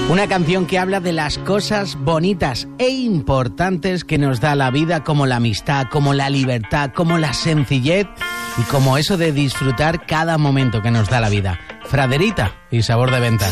Una canción que habla de las cosas bonitas e importantes que nos da la vida, como la amistad, como la libertad, como la sencillez y como eso de disfrutar cada momento que nos da la vida. Fraderita y Sabor de Ventas.